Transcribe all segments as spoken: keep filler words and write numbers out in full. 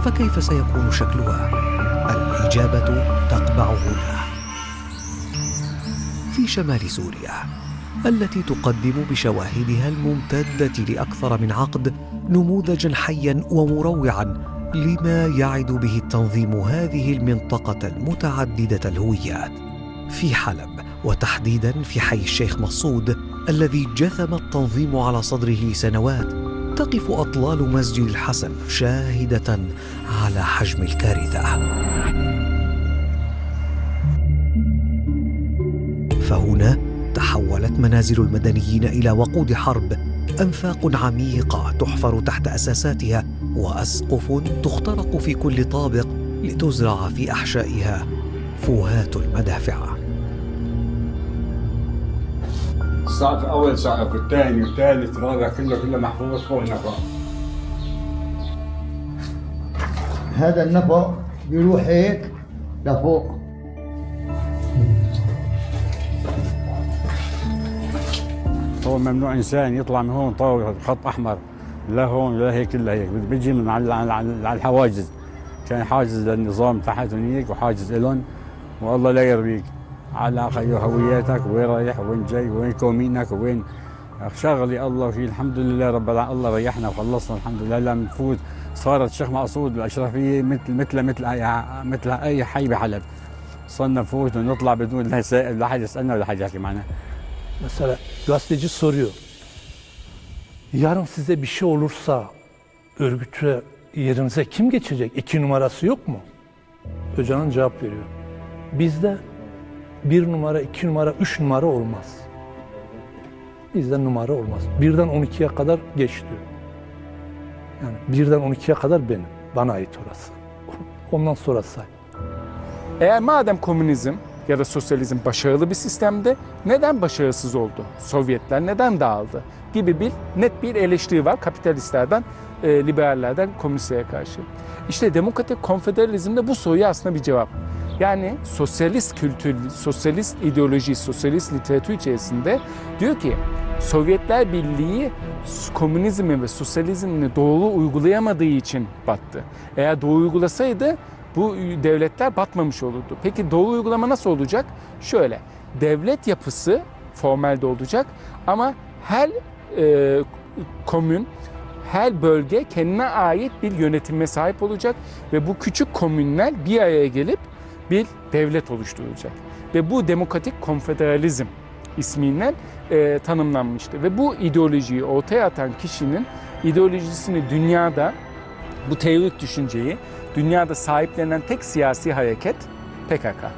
فكيف سيكون شكلها؟ الإجابة تقبع هنا في شمال سوريا، التي تقدم بشواهدها الممتدة لأكثر من عقد نموذجاً حياً ومروعاً لما يعد به التنظيم هذه المنطقة المتعددة الهويات. في حلب، وتحديداً في حي الشيخ مقصود الذي جثم التنظيم على صدره لسنوات، تقف أطلال مسجد الحسن شاهدة على حجم الكارثة. فهنا تحولت منازل المدنيين إلى وقود حرب، أنفاق عميقة تحفر تحت أساساتها، وأسقف تخترق في كل طابق لتزرع في أحشائها فوهات المدافع. السقف أول سقف والثاني والثالث والرابع كله كله محفوظ فوق النفق. هذا النفق بيروح هيك لفوق. هو ممنوع إنسان يطلع من هون طاوله خط أحمر، لا هون لا هيك إلا هيك، بيجي من على على الحواجز. كان حاجز للنظام تحت هنيك وحاجز إلهم، والله لا يرضيك على هوياتك، وين رايح وين جاي وين كومينك وين شغلي الله فيه. الحمد لله رب العالمين، الله ريحنا وخلصنا الحمد لله. لما نفوت صارت الشيخ مقصود الأشرفية مثل مثل مثل أي مثل أي حي بحلب. صرنا نفوت ونطلع بدون لا سائل، لا حد يسألنا ولا حد يحكي معنا. Mesela gazeteci soruyor. Yarın size bir şey olursa örgütü yerinize kim geçecek? İki numarası yok mu? Öcalan cevap veriyor. Bizde bir numara, iki numara, üç numara olmaz. Bizde numara olmaz. Birden on ikiye kadar geç diyor. Yani birden on ikiye kadar benim. Bana ait orası. Ondan sonra say. Eğer madem komünizm ya da sosyalizm başarılı bir sistemde, neden başarısız oldu? Sovyetler neden dağıldı? Gibi bir net bir eleştiri var kapitalistlerden, e, liberallerden komünistlere karşı. İşte demokratik konfederalizmde bu soruya aslında bir cevap. Yani sosyalist kültür, sosyalist ideoloji, sosyalist literatür içerisinde diyor ki Sovyetler Birliği komünizmi ve sosyalizmini doğru uygulayamadığı için battı. Eğer doğru uygulasaydı bu devletler batmamış olurdu. Peki doğru uygulama nasıl olacak? Şöyle, devlet yapısı formelde olacak ama her e, komün, her bölge kendine ait bir yönetime sahip olacak ve bu küçük komünler bir araya gelip bir devlet oluşturulacak. Ve bu demokratik konfederalizm ismiyle e, tanımlanmıştı. Ve bu ideolojiyi ortaya atan kişinin ideolojisini dünyada, bu teorik düşünceyi dünyada sahiplenen tek siyasi hareket P K K.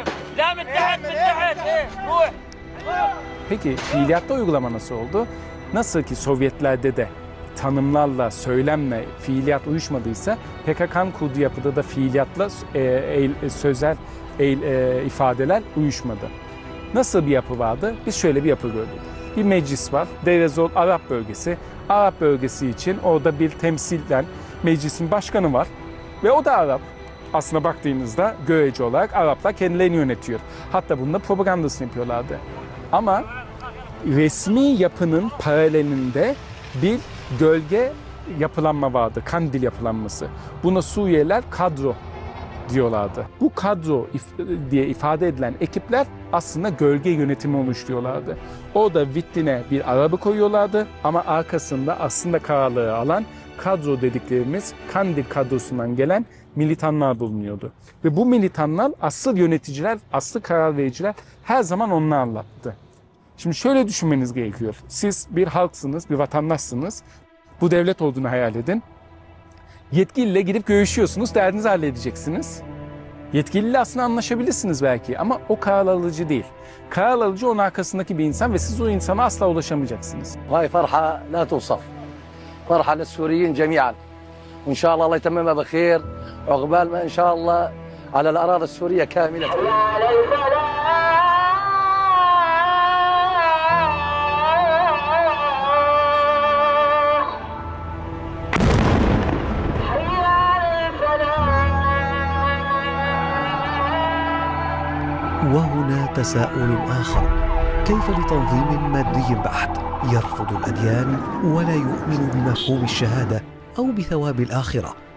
Peki fiiliyatta uygulama nasıl oldu? Nasıl ki Sovyetlerde de tanımlarla, söylemle fiiliyat uyuşmadıysa P K K'nın kurduğu yapıda da fiiliyatla e, e, sözel e, e, ifadeler uyuşmadı. Nasıl bir yapı vardı? Biz şöyle bir yapı gördük. Bir meclis var, Deir ez-Zor Arap bölgesi. Arap bölgesi için orada bir temsilen meclisin başkanı var ve o da Arap. Aslına baktığınızda görece olarak Araplar kendilerini yönetiyor. Hatta bunda propagandasını yapıyorlardı. Ama resmi yapının paralelinde bir gölge yapılanma vardı, kandil yapılanması. Buna Suriyeliler kadro diyorlardı. Bu kadro if- diye ifade edilen ekipler aslında gölge yönetimi oluşturuyorlardı. O da vitline bir araba koyuyorlardı ama arkasında aslında kararları alan kadro dediklerimiz kandil kadrosundan gelen militanlar bulunuyordu. Ve bu militanlar asıl yöneticiler, asıl karar vericiler her zaman onlarlattı. Şimdi şöyle düşünmeniz gerekiyor. Siz bir halksınız, bir vatandaşsınız. Bu devlet olduğunu hayal edin. Yetkiliyle gidip görüşüyorsunuz, derdinizi halledeceksiniz. Yetkiliyle aslında anlaşabilirsiniz belki ama o karar alıcı değil. Karar alıcı onun arkasındaki bir insan ve siz o insana asla ulaşamayacaksınız. هاي فرحة لا توصف. فرحة للسوريين جميعا. وإن شاء الله الله يتممها بخير عقبال ما إن شاء الله على الأراضي السورية كاملة. وهنا تساؤل آخر: كيف لتنظيم مادي بحت يرفض الأديان ولا يؤمن بمفهوم الشهادة أو بثواب الآخرة